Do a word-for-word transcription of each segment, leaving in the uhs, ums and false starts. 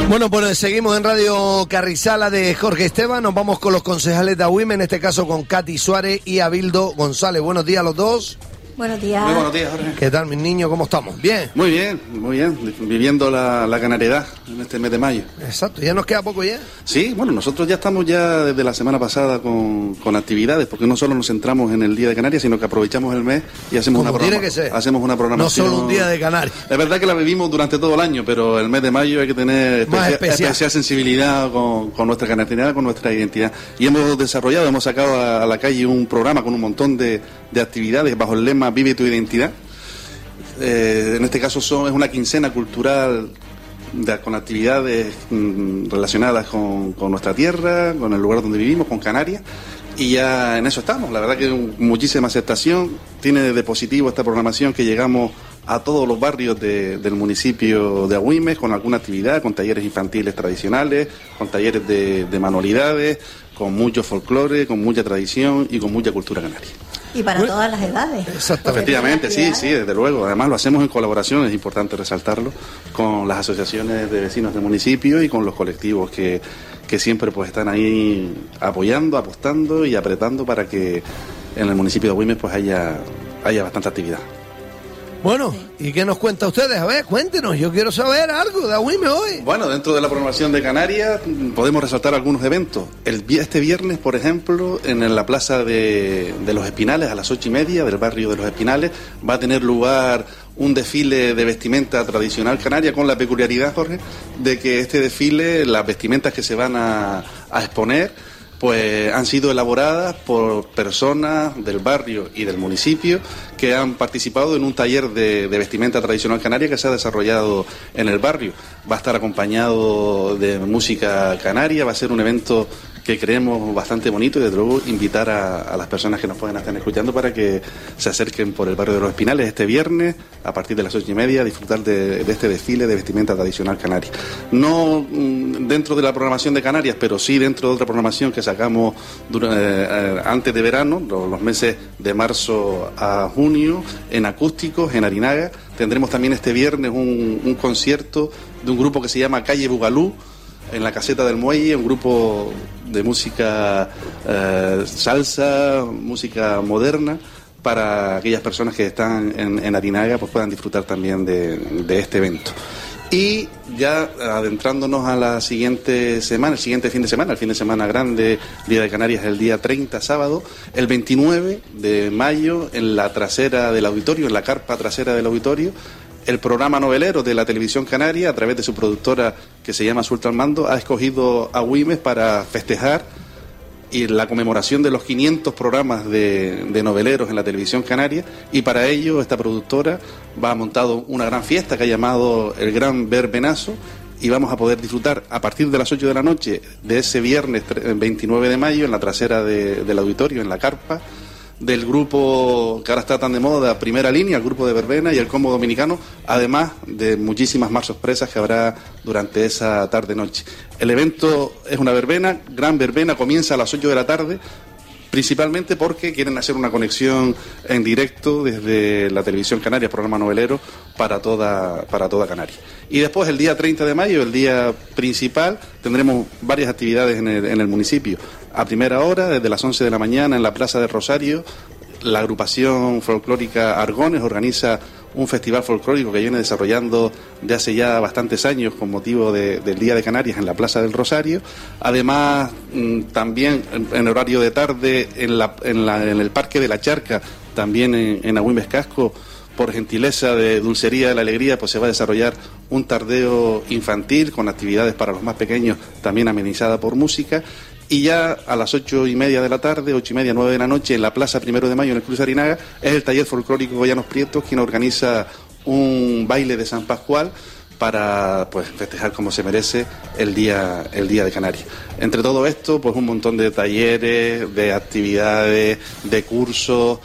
Bueno, pues seguimos en Radio Carrizala de Jorge Esteban. Nos vamos con los concejales de Agüime, en este caso con Katy Suárez y Abildo González. Buenos días a los dos. Buenos días. Muy buenos días, Jorge. ¿Qué tal, mis niños? ¿Cómo estamos? ¿Bien? Muy bien, muy bien. Viviendo la, la canariedad en este mes de mayo. Exacto. ¿Ya nos queda poco ya? Sí, bueno, nosotros ya estamos ya desde la semana pasada con, con actividades, porque no solo nos centramos en el Día de Canarias, sino que aprovechamos el mes y hacemos, una, tiene programa, que ser. hacemos una programación. No solo un Día de Canarias. Es verdad que la vivimos durante todo el año, pero el mes de mayo hay que tener Más especia, especial. especial sensibilidad con, con nuestra canariedad, con nuestra identidad. Y hemos desarrollado, hemos sacado a, a la calle un programa con un montón de, de actividades bajo el lema Vive tu identidad. Eh, en este caso son, es una quincena cultural de, con actividades mm, relacionadas con, con nuestra tierra, con el lugar donde vivimos, con Canarias, y ya en eso estamos. La verdad que muchísima aceptación. Tiene de positivo esta programación que llegamos a todos los barrios de, del municipio de Agüime con alguna actividad, con talleres infantiles tradicionales, con talleres de, de manualidades, con mucho folclore, con mucha tradición y con mucha cultura canaria. Y para todas las edades. Exactamente. Efectivamente, sí, sí, desde luego. Además lo hacemos en colaboración, es importante resaltarlo, con las asociaciones de vecinos del municipio y con los colectivos que, que siempre pues están ahí apoyando, apostando y apretando para que en el municipio de Agüime pues haya, haya bastante actividad. Bueno, ¿y qué nos cuenta ustedes? A ver, cuéntenos, yo quiero saber algo de Agüime hoy. Bueno, dentro de la programación de Canarias podemos resaltar algunos eventos. El, este viernes, por ejemplo, en la plaza de, de Los Espinales, a las ocho y media, del barrio de Los Espinales, va a tener lugar un desfile de vestimenta tradicional canaria, con la peculiaridad, Jorge, de que este desfile, las vestimentas que se van a, a exponer, pues han sido elaboradas por personas del barrio y del municipio que han participado en un taller de, de vestimenta tradicional canaria que se ha desarrollado en el barrio. Va a estar acompañado de música canaria, va a ser un evento que creemos bastante bonito y desde luego invitar a, a las personas que nos pueden estar escuchando para que se acerquen por el barrio de Los Espinales este viernes a partir de las ocho y media a disfrutar de, de este desfile de vestimenta tradicional canaria. No mm, dentro de la programación de Canarias, pero sí dentro de otra programación que sacamos durante, eh, antes de verano, los, los meses de marzo a junio, en acústicos, en Arinaga. Tendremos también este viernes un, un concierto de un grupo que se llama Calle Bugalú, en la caseta del Muelle, un grupo de música eh, salsa, música moderna, para aquellas personas que están en, en Arinaga, pues puedan disfrutar también de, de este evento. Y ya adentrándonos a la siguiente semana, el siguiente fin de semana, el fin de semana grande, Día de Canarias, el día treinta, sábado, el veintinueve de mayo, en la trasera del auditorio, en la carpa trasera del auditorio, el programa novelero de la televisión canaria, a través de su productora que se llama Sultan Mando, ha escogido a Agüime para festejar y la conmemoración de los quinientos programas de, de noveleros en la televisión canaria, y para ello esta productora va a montado una gran fiesta que ha llamado el Gran Verbenazo, y vamos a poder disfrutar a partir de las ocho de la noche de ese viernes veintinueve de mayo en la trasera de, del auditorio, en la carpa, del grupo que ahora está tan de moda, Primera Línea, el grupo de verbena y el combo dominicano, además de muchísimas más sorpresas que habrá durante esa tarde-noche. El evento es una verbena, gran verbena, comienza a las ocho de la tarde, principalmente porque quieren hacer una conexión en directo desde la televisión canaria, programa novelero, para toda, para toda Canarias. Y después, el día treinta de mayo, el día principal, tendremos varias actividades en el, en el municipio. A primera hora, desde las once de la mañana, en la Plaza de Rosario, la agrupación folclórica Argones organiza un festival folclórico que viene desarrollando de hace ya bastantes años con motivo de, del Día de Canarias en la Plaza del Rosario. Además, mmm, también en, en horario de tarde en, la, en, la, en el Parque de la Charca, también en, en Agüimes Casco, por gentileza de Dulcería de la Alegría, pues se va a desarrollar un tardeo infantil con actividades para los más pequeños, también amenizada por música. Y ya a las ocho y media de la tarde, ocho y media, nueve de la noche, en la Plaza Primero de Mayo, en el Cruz Arinaga, es el taller folclórico Goyanos Prietos quien organiza un baile de San Pascual para pues festejar como se merece el día el día de Canarias. Entre todo esto, pues un montón de talleres, de actividades, de cursos.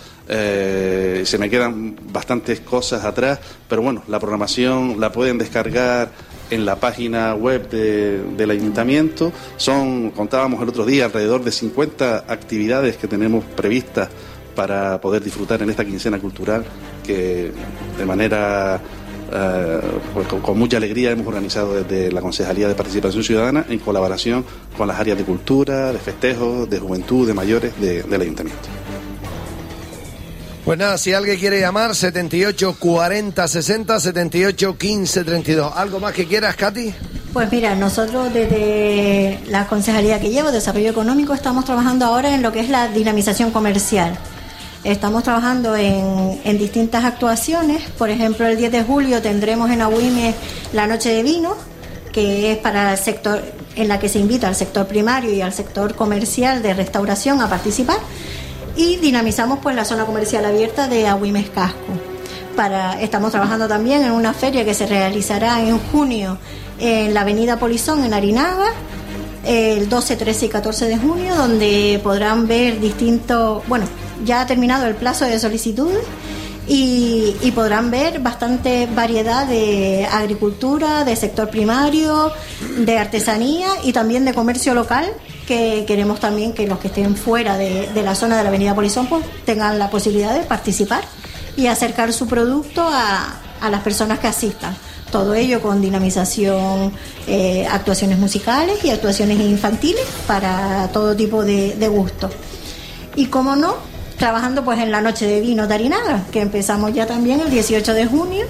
Eh, se me quedan bastantes cosas atrás, pero bueno, la programación la pueden descargar en la página web de, del ayuntamiento. Son, contábamos el otro día, alrededor de cincuenta actividades que tenemos previstas para poder disfrutar en esta quincena cultural, que de manera eh, pues con, con mucha alegría hemos organizado desde la Concejalía de Participación Ciudadana en colaboración con las áreas de cultura, de festejos, de juventud, de mayores de, del Ayuntamiento. Pues nada, si alguien quiere llamar, setenta y ocho cuarenta sesenta, setenta y ocho quince treinta y dos. ¿Algo más que quieras, Katy? Pues mira, nosotros desde la concejalía que llevo, Desarrollo Económico, estamos trabajando ahora en lo que es la dinamización comercial. Estamos trabajando en, en distintas actuaciones. Por ejemplo, el diez de julio tendremos en Agüime la Noche de Vino, que es para el sector, en la que se invita al sector primario y al sector comercial de restauración a participar. Y dinamizamos pues la zona comercial abierta de Agüimes Casco. Para, estamos trabajando también en una feria que se realizará en junio en la avenida Polizón, en Arinaga, el doce, trece y catorce de junio, donde podrán ver distintos, bueno, ya ha terminado el plazo de solicitudes y, y podrán ver bastante variedad de agricultura, de sector primario, de artesanía y también de comercio local, que queremos también que los que estén fuera de, de la zona de la avenida Polizón pues, tengan la posibilidad de participar y acercar su producto a, a las personas que asistan. Todo ello con dinamización, eh, actuaciones musicales y actuaciones infantiles para todo tipo de, de gusto. Y como no, trabajando pues en la Noche de Vino de Arinaga, que empezamos ya también el dieciocho de junio,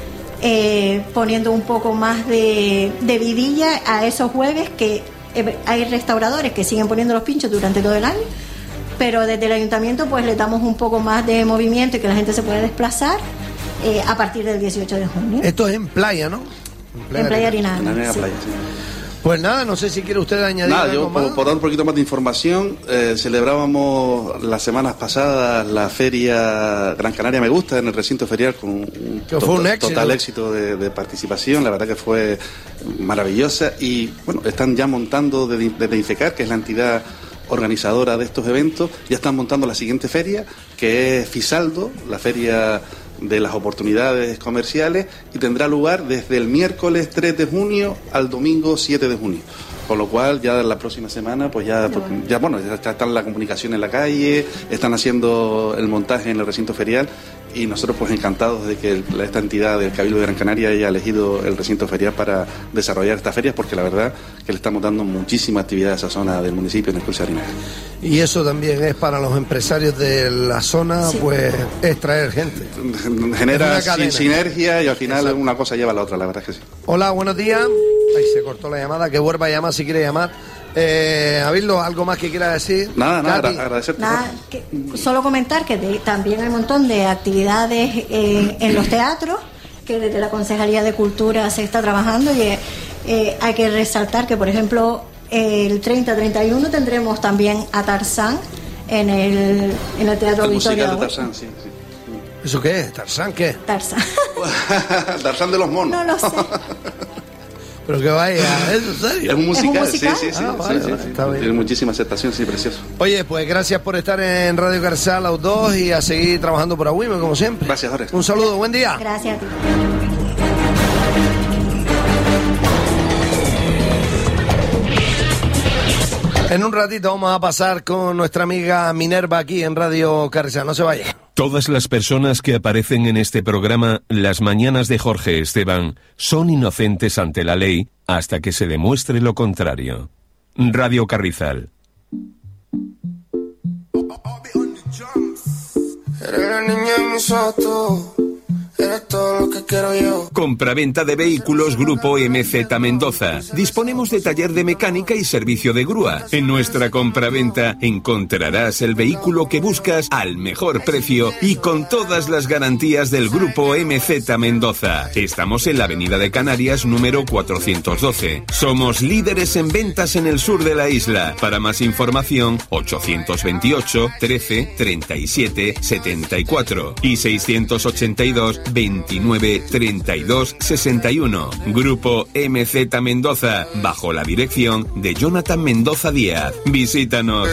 eh, poniendo un poco más de, de vidilla a esos jueves que eh, hay restauradores que siguen poniendo los pinchos durante todo el año, pero desde el ayuntamiento pues le damos un poco más de movimiento y que la gente se pueda desplazar eh, a partir del dieciocho de junio. Esto es en playa, ¿no? En Playa, en playa Arinaga. En la sí. playa, sí. Pues nada, no sé si quiere usted añadir Nada, algo yo más. por, por dar un poquito más de información, eh, celebrábamos las semanas pasadas la feria Gran Canaria Me Gusta en el recinto ferial con un, que fue un éxito. total éxito de, de participación, la verdad que fue maravillosa y bueno, están ya montando desde, desde INFECAR, que es la entidad organizadora de estos eventos, ya están montando la siguiente feria, que es Fisaldo, la feria de las oportunidades comerciales, y tendrá lugar desde el miércoles tres de junio al domingo siete de junio. Con lo cual ya la próxima semana pues ya, pues, ya bueno, ya está la comunicación en la calle, están haciendo el montaje en el recinto ferial y nosotros pues encantados de que esta entidad del Cabildo de Gran Canaria haya elegido el recinto ferial para desarrollar estas ferias, porque la verdad que le estamos dando muchísima actividad a esa zona del municipio en el Cruce de Arinaga. Y eso también es para los empresarios de la zona, sí. Pues es traer gente. Genera sin, sinergia y al final Exacto. Una cosa lleva a la otra, la verdad es que sí. Hola, buenos días. Ay, se cortó la llamada, que vuelva a llamar si quiere llamar. Eh, Avildo, ¿algo más que quiera decir? Nada, nada, agradecerte. Nada, que, solo comentar que de, también hay un montón de actividades eh, en los teatros, que desde la Concejalía de Cultura se está trabajando y eh, hay que resaltar que, por ejemplo, el treinta treinta y uno tendremos también a Tarzán en el, en el Teatro el Auditorio. De Tarzán, sí, sí. ¿Eso qué es? ¿Tarzán qué? Tarzán. Tarzán de los monos. No lo sé. Pero que vaya, ¿es en serio? Es un musical, ¿Es un musical? sí, sí, sí. Ah, vale, sí, vale, sí, está sí. bien. Tiene muchísima aceptación, sí, precioso. Oye, pues gracias por estar en Radio Carrizal los dos y a seguir trabajando por Agüime, como siempre. Gracias, Jorge. Un saludo, buen día. Gracias a ti. En un ratito vamos a pasar con nuestra amiga Minerva aquí en Radio Carrizal, no se vaya. Todas las personas que aparecen en este programa, Las Mañanas de Jorge Esteban, son inocentes ante la ley hasta que se demuestre lo contrario. Radio Carrizal. Eres la niña en mis ojos, eres todo lo que quiero yo. Compraventa de vehículos Grupo M Z Mendoza. Disponemos de taller de mecánica y servicio de grúa. En nuestra compraventa encontrarás el vehículo que buscas al mejor precio y con todas las garantías del Grupo M Z Mendoza. Estamos en la Avenida de Canarias número cuatrocientos doce. Somos líderes en ventas en el sur de la isla. Para más información, ochocientos veintiocho, trece, treinta y siete, setenta y cuatro y seiscientos ochenta y dos, veintinueve, treinta y dos, sesenta y uno. Grupo M Z Mendoza, bajo la dirección de Jonathan Mendoza Díaz. Visítanos.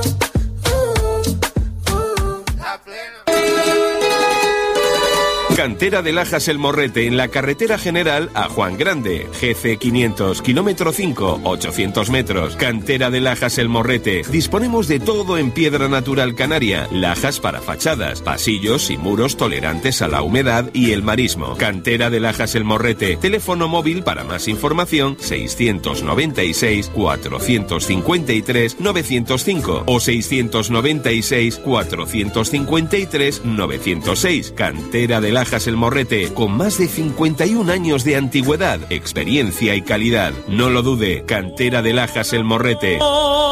Canta Cantera de Lajas El Morrete, en la carretera general a Juan Grande, G C quinientos, kilómetro cinco, ochocientos metros. Cantera de Lajas El Morrete. Disponemos de todo en piedra natural canaria, lajas para fachadas, pasillos y muros tolerantes a la humedad y el marismo. Cantera de Lajas El Morrete. Teléfono móvil para más información seiscientos noventa y seis, cuatrocientos cincuenta y tres, novecientos cinco o seiscientos noventa y seis, cuatrocientos cincuenta y tres, novecientos seis. Cantera de Lajas El Morrete, con más de cincuenta y un años de antigüedad, experiencia y calidad. No lo dude, Cantera de Lajas El Morrete.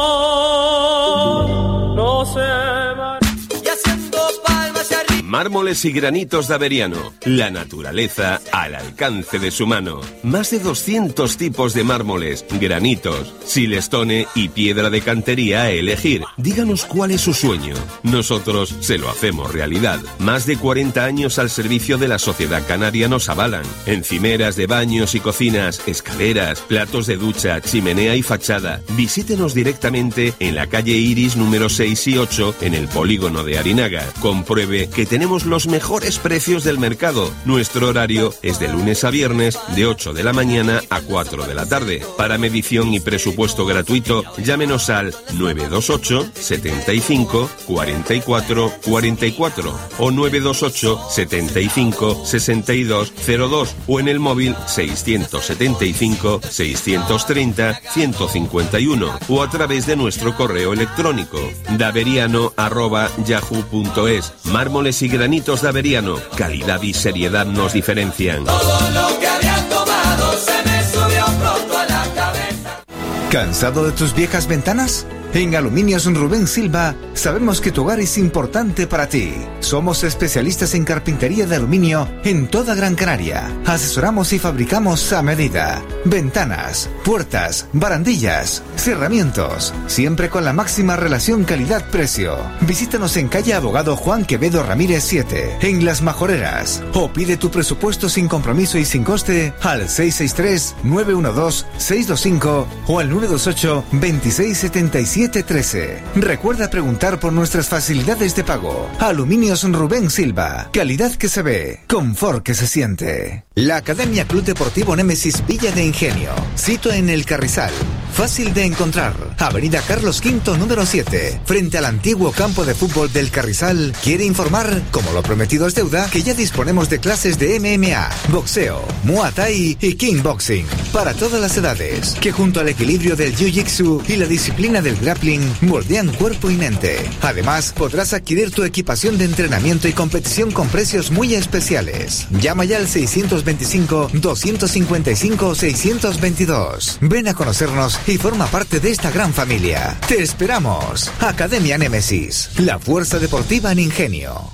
No se va. Y haciendo palmas arriba. Mármoles y granitos de Averiano. La naturaleza al alcance de su mano. Más de doscientos tipos de mármoles, granitos, silestone y piedra de cantería a elegir. Díganos cuál es su sueño. Nosotros se lo hacemos realidad. Más de cuarenta años al servicio de la sociedad canaria nos avalan. Encimeras de baños y cocinas, escaleras, platos de ducha, chimenea y fachada. Visítenos directamente en la calle Iris número seis y ocho en el polígono de Arinaga. Compruebe que tenemos los mejores precios del mercado. Nuestro horario es de lunes a viernes de ocho de la mañana a cuatro de la tarde. Para medición y presupuesto gratuito, llámenos al nueve dos ocho, setenta y cinco, cuarenta y cuatro, cuarenta y cuatro o nueve dos ocho, setenta y cinco, sesenta y dos, cero dos o en el móvil seiscientos setenta y cinco, seiscientos treinta, ciento cincuenta y uno o a través de nuestro correo electrónico daveriano arroba yahoo punto es. Mármoles y granitos de Averiano. Calidad y seriedad nos diferencian. Todo lo que había tomado se me subió pronto a la cabeza. ¿Cansado de tus viejas ventanas? En Aluminios Rubén Silva sabemos que tu hogar es importante para ti. Somos especialistas en carpintería de aluminio en toda Gran Canaria. Asesoramos y fabricamos a medida. Ventanas, puertas, barandillas, cerramientos. Siempre con la máxima relación calidad-precio. Visítanos en calle Abogado Juan Quevedo Ramírez siete, en Las Majoreras. O pide tu presupuesto sin compromiso y sin coste al seis seis tres, nueve uno dos, seis dos cinco o al nueve dos ocho, veintiséis setenta y siete trece. Recuerda preguntar por nuestras facilidades de pago. Aluminios Rubén Silva. Calidad que se ve, confort que se siente. La Academia Club Deportivo Némesis Villa de Ingenio. Sito en El Carrizal. Fácil de encontrar. Avenida Carlos quinto número siete. Frente al antiguo campo de fútbol del Carrizal. Quiere informar, como lo prometido es deuda, que ya disponemos de clases de M M A, boxeo, Muay Thai y Kickboxing. Para todas las edades. Que junto al equilibrio del Jiu-Jitsu y la disciplina del grappling moldean cuerpo y mente. Además, podrás adquirir tu equipación de entrenamiento y competición con precios muy especiales. Llama ya al seiscientos veinticinco, doscientos cincuenta y cinco, seiscientos veintidós. Ven a conocernos y forma parte de esta gran familia. Te esperamos. Academia Némesis, la fuerza deportiva en Ingenio.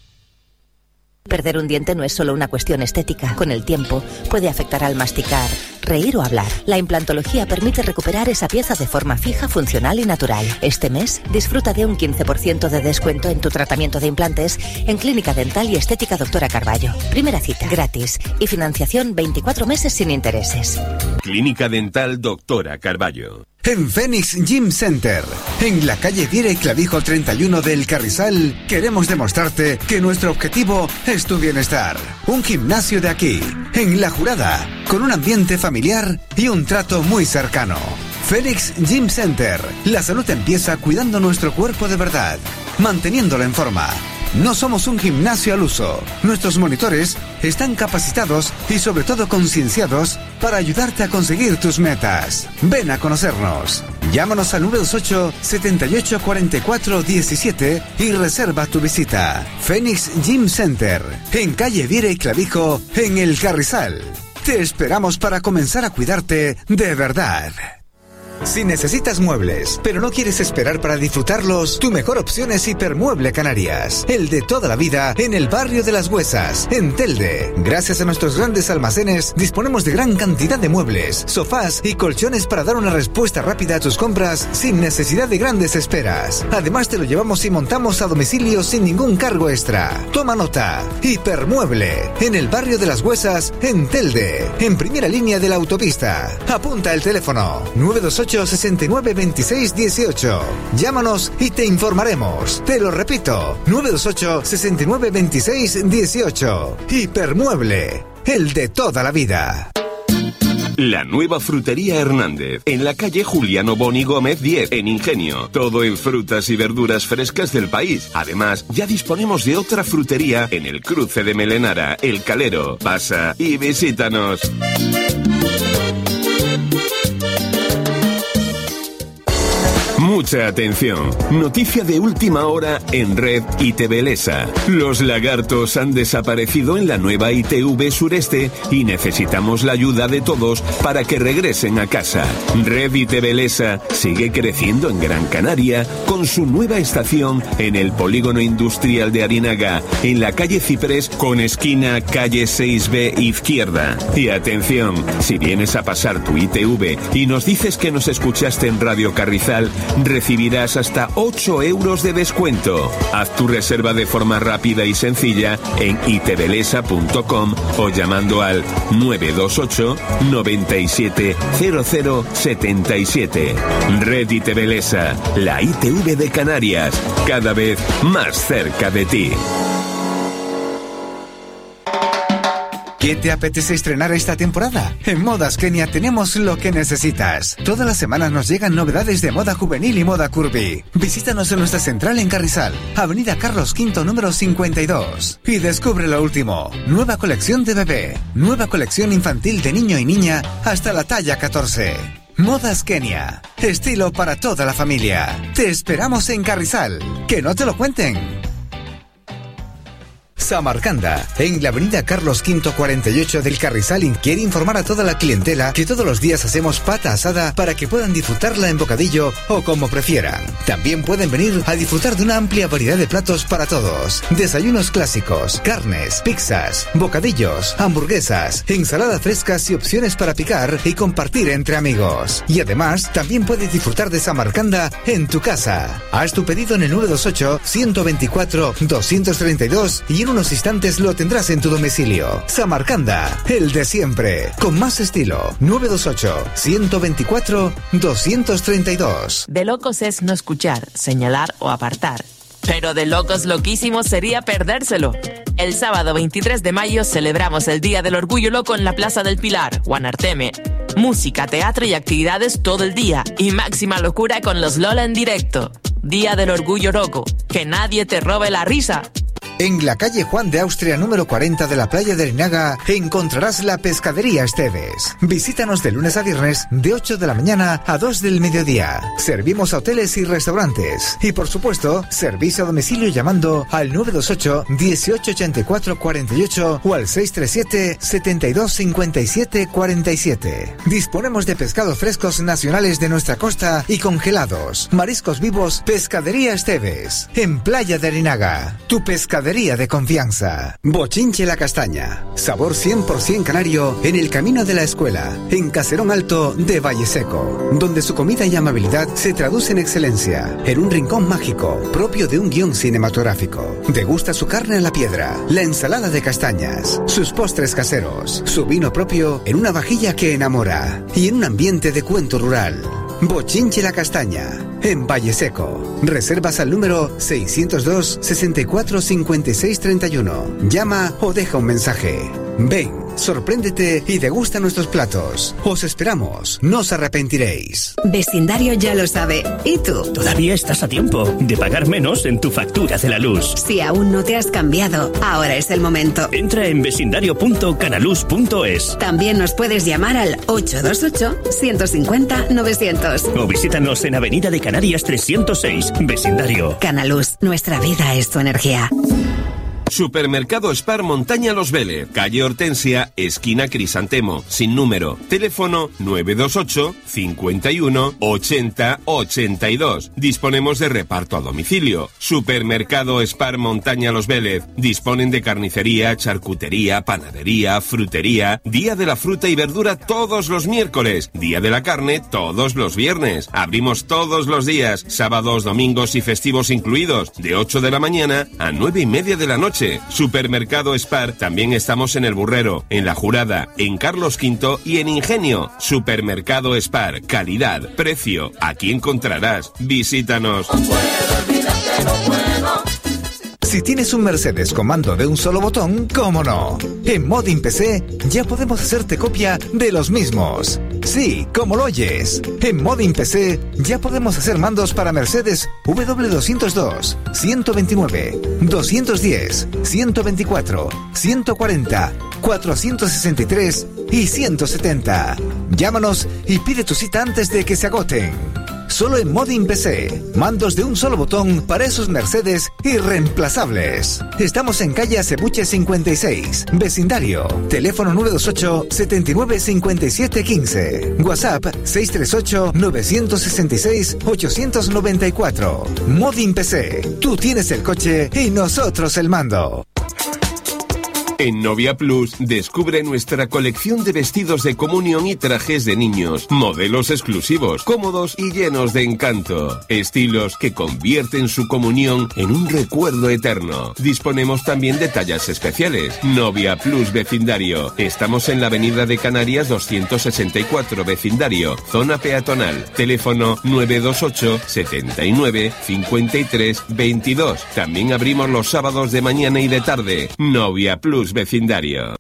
Perder un diente no es solo una cuestión estética. Con el tiempo puede afectar al masticar, reír o hablar. La implantología permite recuperar esa pieza de forma fija, funcional y natural. Este mes disfruta de un quince por ciento de descuento en tu tratamiento de implantes en Clínica Dental y Estética Doctora Carballo. Primera cita gratis y financiación veinticuatro meses sin intereses. Clínica Dental Doctora Carballo. En Phoenix Gym Center, en la calle Viera y Clavijo treinta y uno del Carrizal, queremos demostrarte que nuestro objetivo es tu bienestar. Un gimnasio de aquí, en La Jurada, con un ambiente familiar y un trato muy cercano. Phoenix Gym Center, la salud empieza cuidando nuestro cuerpo de verdad, manteniéndolo en forma. No somos un gimnasio al uso. Nuestros monitores están capacitados y sobre todo concienciados para ayudarte a conseguir tus metas. Ven a conocernos. Llámanos al nueve dos ocho, setenta y ocho, cuarenta y cuatro, diecisiete y reserva tu visita. Phoenix Gym Center, en calle Viera y Clavijo, en El Carrizal. Te esperamos para comenzar a cuidarte de verdad. Si necesitas muebles, pero no quieres esperar para disfrutarlos, tu mejor opción es Hipermueble Canarias, el de toda la vida en el barrio de Las Huesas, en Telde. Gracias a nuestros grandes almacenes, disponemos de gran cantidad de muebles, sofás y colchones para dar una respuesta rápida a tus compras sin necesidad de grandes esperas. Además te lo llevamos y montamos a domicilio sin ningún cargo extra. Toma nota, Hipermueble, en el barrio de Las Huesas, en Telde, en primera línea de la autopista. Apunta el teléfono nueve dos ocho, ocho, sesenta y nueve, veintiséis, dieciocho. Llámanos y te informaremos. Te lo repito, nueve dos ocho, sesenta y nueve, veintiséis, dieciocho. Hipermueble, el de toda la vida. La nueva frutería Hernández, en la calle Juliano Boni Gómez diez, en Ingenio. Todo en frutas y verduras frescas del país. Además, ya disponemos de otra frutería en el cruce de Melenara, El Calero. Pasa y visítanos. Mucha atención. Noticia de última hora en Red I T V Lesa. Los lagartos han desaparecido en la nueva I T V Sureste y necesitamos la ayuda de todos para que regresen a casa. Red I T V Lesa sigue creciendo en Gran Canaria con su nueva estación en el polígono industrial de Arinaga, en la calle Ciprés con esquina calle seis B izquierda. Y atención, si vienes a pasar tu I T V y nos dices que nos escuchaste en Radio Carrizal, recibirás hasta ocho euros de descuento. Haz tu reserva de forma rápida y sencilla en itvelesa punto com o llamando al nueve dos ocho, noventa y siete, cero cero setenta y siete. Red I T V Lesa, la I T V de Canarias, cada vez más cerca de ti. ¿Qué te apetece estrenar esta temporada? En Modas Kenia tenemos lo que necesitas. Todas las semanas nos llegan novedades de moda juvenil y moda curvy. Visítanos en nuestra central en Carrizal, Avenida Carlos quinto número cincuenta y dos. Y descubre lo último. Nueva colección de bebé. Nueva colección infantil de niño y niña hasta la talla catorce. Modas Kenia. Estilo para toda la familia. Te esperamos en Carrizal. Que no te lo cuenten. Samarcanda, en la avenida Carlos quinto cuarenta y ocho del Carrizal, quiere informar a toda la clientela que todos los días hacemos pata asada para que puedan disfrutarla en bocadillo o como prefieran. También pueden venir a disfrutar de una amplia variedad de platos para todos. Desayunos clásicos, carnes, pizzas, bocadillos, hamburguesas, ensaladas frescas y opciones para picar y compartir entre amigos. Y además, también puedes disfrutar de Samarcanda en tu casa. Haz tu pedido en el nueve dos ocho, ciento veinticuatro, doscientos treinta y dos y en unos instantes lo tendrás en tu domicilio. Samarcanda, el de siempre, con más estilo. nueve dos ocho, ciento veinticuatro, doscientos treinta y dos. De locos es no escuchar, señalar o apartar. Pero de locos loquísimos sería perdérselo. El sábado veintitrés de mayo celebramos el Día del Orgullo Loco en la Plaza del Pilar, Guanarteme. Música, teatro y actividades todo el día. Y máxima locura con los Lola en directo. Día del Orgullo Loco. Que nadie te robe la risa. En la calle Juan de Austria número cuarenta de la playa de Arinaga encontrarás la Pescadería Esteves. Visítanos de lunes a viernes de ocho de la mañana a dos del mediodía. Servimos a hoteles y restaurantes. Y por supuesto, servicio a domicilio llamando al nueve dos ocho, dieciocho ochenta y cuatro cuarenta y ocho o al seis tres siete, setenta y dos cincuenta y siete cuarenta y siete. Disponemos de pescados frescos nacionales de nuestra costa y congelados. Mariscos vivos, Pescadería Esteves. En Playa de Arinaga. Tu pescadería de confianza. Bochinche La Castaña. Sabor cien por ciento canario en el camino de la escuela. En Caserón Alto de Valle Seco. Donde su comida y amabilidad se traduce en excelencia. En un rincón mágico propio de un guión cinematográfico. Degusta su carne a la piedra. La ensalada de castañas. Sus postres caseros. Su vino propio en una vajilla que enamora. Y en un ambiente de cuento rural. Bochinche La Castaña, en Valle Seco. Reservas al número seiscientos dos, sesenta y cuatro, cincuenta y seis treinta y uno. Llama o deja un mensaje. Ven, sorpréndete y degusta nuestros platos. Os esperamos, no os arrepentiréis. Vecindario ya lo sabe. ¿Y tú? Todavía estás a tiempo de pagar menos en tu factura de la luz. Si aún no te has cambiado, ahora es el momento. Entra en vecindario punto canaluz punto es. También nos puedes llamar al ocho dos ocho, ciento cincuenta, novecientos. O visítanos en Avenida de Canarias trescientos seis, Vecindario. Canaluz, nuestra vida es tu energía. Supermercado Spar Montaña Los Vélez, calle Hortensia, esquina Crisantemo, sin número. Teléfono nueve dos ocho, cincuenta y uno, ochenta, ochenta y dos. Disponemos de reparto a domicilio. Supermercado Spar Montaña Los Vélez. Disponen de carnicería, charcutería, panadería, frutería. Día de la fruta y verdura todos los miércoles. Día de la carne todos los viernes. Abrimos todos los días, sábados, domingos y festivos incluidos, de ocho de la mañana a nueve y media de la noche. Elche. Supermercado Spar, también estamos en El Burrero, en La Jurada, en Carlos Quinto y en Ingenio. Supermercado Spar, calidad, precio, aquí encontrarás. Visítanos. Si tienes un Mercedes con mando de un solo botón, ¿cómo no? En Modin P C ya podemos hacerte copia de los mismos. Sí, como lo oyes. En Modin P C ya podemos hacer mandos para Mercedes W doscientos dos, ciento veintinueve, doscientos diez, ciento veinticuatro, ciento cuarenta, cuatrocientos sesenta y tres y ciento setenta. Llámanos y pide tu cita antes de que se agoten. Solo en Modin P C, mandos de un solo botón para esos Mercedes irreemplazables. Estamos en calle Acebuche cincuenta y seis, vecindario. Teléfono nueve dos ocho, setenta y nueve, cincuenta y siete, quince. WhatsApp seis tres ocho, nueve seis seis, ocho nueve cuatro. Modin P C, tú tienes el coche y nosotros el mando. En Novia Plus, descubre nuestra colección de vestidos de comunión y trajes de niños, modelos exclusivos, cómodos y llenos de encanto, estilos que convierten su comunión en un recuerdo eterno. Disponemos también de tallas especiales. Novia Plus Vecindario. Estamos en la Avenida de Canarias doscientos sesenta y cuatro, Vecindario, zona peatonal. Teléfono nueve dos ocho, setenta y nueve, cincuenta y tres, veintidós. También abrimos los sábados de mañana y de tarde. Novia Plus Vecindario.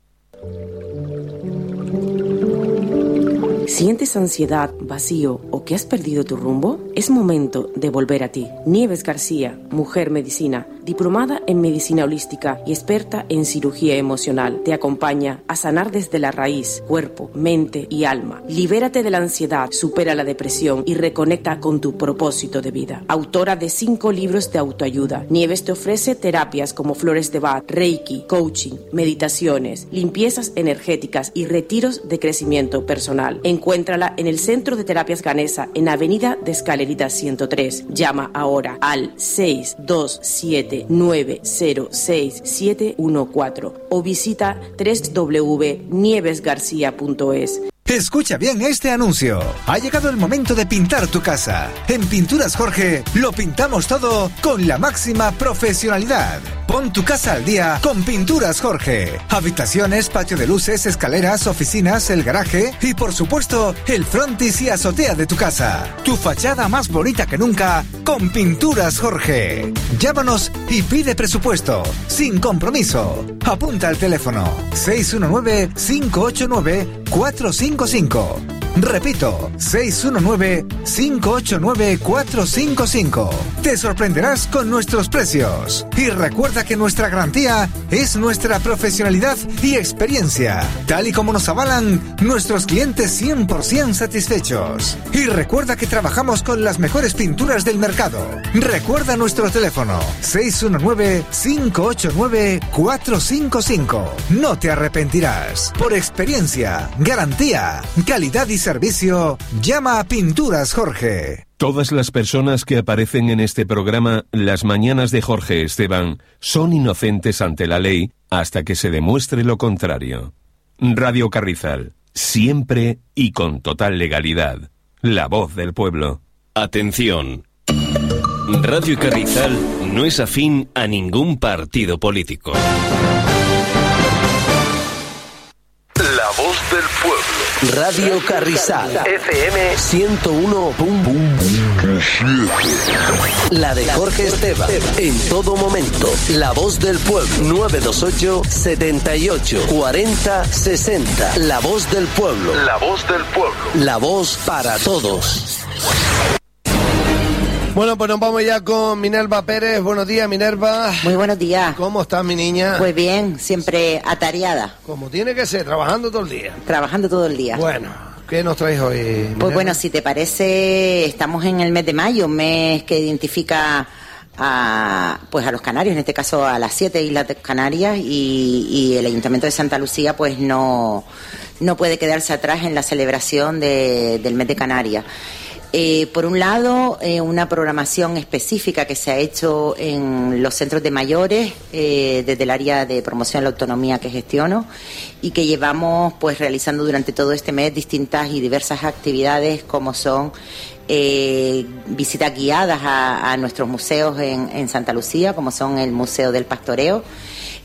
¿Sientes ansiedad, vacío o que has perdido tu rumbo? Es momento de volver a ti. Nieves García, mujer medicina, diplomada en medicina holística y experta en cirugía emocional, te acompaña a sanar desde la raíz, cuerpo, mente y alma. Libérate de la ansiedad, supera la depresión y reconecta con tu propósito de vida. Autora de cinco libros de autoayuda, Nieves te ofrece terapias como flores de Bach, Reiki, coaching, meditaciones, limpiezas energéticas y retiros de crecimiento personal. Encuéntrala en el Centro de Terapias Ganesa, en Avenida de Escalerita ciento tres. Llama ahora al seis dos siete nueve cero seis siete uno cuatro o visita doble u doble u doble u punto nieves garcía punto es. Escucha bien este anuncio. Ha llegado el momento de pintar tu casa. En Pinturas Jorge lo pintamos todo con la máxima profesionalidad. Pon tu casa al día con Pinturas Jorge. Habitaciones, patio de luces, escaleras, oficinas, el garaje y por supuesto el frontis y azotea de tu casa. Tu fachada más bonita que nunca con Pinturas Jorge. Llámanos y pide presupuesto sin compromiso. Apunta al teléfono seis uno nueve, cinco ocho nueve, cuatro cinco cinco. Repito, seis uno nueve, cinco ocho nueve, cuatro cinco cinco. Te sorprenderás con nuestros precios. Y recuerda que nuestra garantía es nuestra profesionalidad y experiencia, tal y como nos avalan nuestros clientes cien por ciento satisfechos. Y recuerda que trabajamos con las mejores pinturas del mercado. Recuerda nuestro teléfono seis uno nueve, cinco ocho nueve, cuatro cinco cinco. No te arrepentirás. Por experiencia, garantía, calidad y servicio, llama a Pinturas Jorge. Todas las personas que aparecen en este programa, Las Mañanas de Jorge Esteban, son inocentes ante la ley hasta que se demuestre lo contrario. Radio Carrizal, siempre y con total legalidad. La voz del pueblo. Atención. Radio Carrizal no es afín a ningún partido político. La voz del pueblo. Radio Carrizal F M ciento uno punto siete. La de Jorge Esteban. En todo momento. La voz del pueblo. nueve dos ocho, setenta y ocho, cuarenta, sesenta. La voz del pueblo. La voz del pueblo. La voz para todos. Bueno, pues nos vamos ya con Minerva Pérez. Buenos días, Minerva. Muy buenos días. ¿Cómo estás, mi niña? Pues bien, siempre atareada. Como tiene que ser, trabajando todo el día. Trabajando todo el día. Bueno, ¿qué nos traes hoy, Minerva? Pues bueno, si te parece, estamos en el mes de mayo, mes que identifica a, pues a los canarios, en este caso a las siete Islas de Canarias, y, y el Ayuntamiento de Santa Lucía pues no, no puede quedarse atrás en la celebración de, del mes de Canarias. Eh, por un lado, eh, una programación específica que se ha hecho en los centros de mayores eh, desde el área de promoción de la autonomía que gestiono y que llevamos pues realizando durante todo este mes distintas y diversas actividades como son eh, visitas guiadas a, a nuestros museos en, en Santa Lucía, como son el Museo del Pastoreo,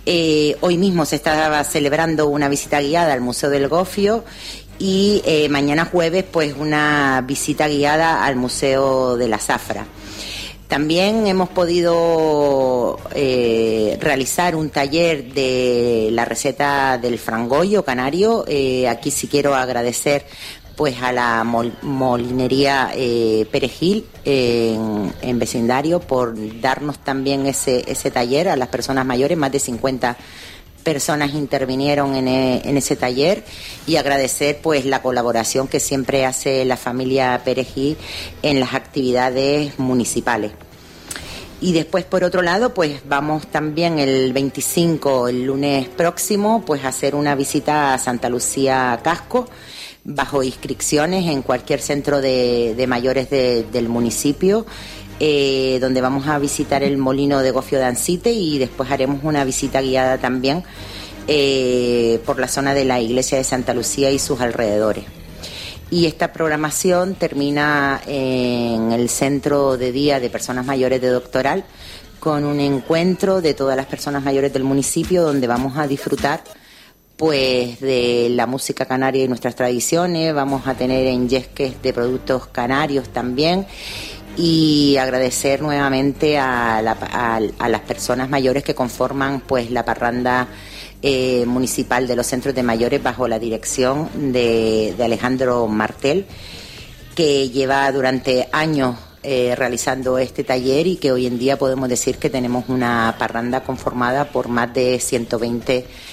Eh, hoy mismo se estaba celebrando una visita guiada al Museo del Gofio y eh, mañana jueves pues una visita guiada al Museo de la Zafra. También hemos podido eh, realizar un taller de la receta del frangollo canario. Eh, aquí sí quiero agradecer pues a la mol, molinería eh, Perejil eh, en, en vecindario por darnos también ese, ese taller a las personas mayores. Más de cincuenta personas intervinieron en, en ese taller, y agradecer pues la colaboración que siempre hace la familia Perejil en las actividades municipales. Y después, por otro lado, pues vamos también el veinticinco, el lunes próximo, pues a hacer una visita a Santa Lucía Casco, bajo inscripciones en cualquier centro de, de mayores de, del municipio, eh, donde vamos a visitar el molino de Gofio de Ansite, y después haremos una visita guiada también eh, por la zona de la iglesia de Santa Lucía y sus alrededores. Y esta programación termina en el Centro de Día de Personas Mayores de Doctoral, con un encuentro de todas las personas mayores del municipio, donde vamos a disfrutar pues de la música canaria y nuestras tradiciones. Vamos a tener enyesques de productos canarios también, y agradecer nuevamente a, la, a, a las personas mayores que conforman pues la parranda eh, municipal de los centros de mayores, bajo la dirección de, de Alejandro Martel, que lleva durante años eh, realizando este taller, y que hoy en día podemos decir que tenemos una parranda conformada por más de ciento veinte